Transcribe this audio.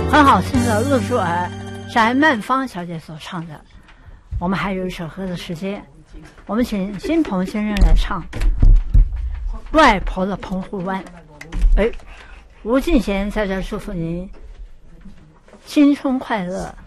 很好听的《露珠儿》是艾曼芳小姐所唱的。我们还有一首歌的时间，我们请新鹏先生来唱《外婆的澎湖湾》。吴敬贤在这祝福您新春快乐。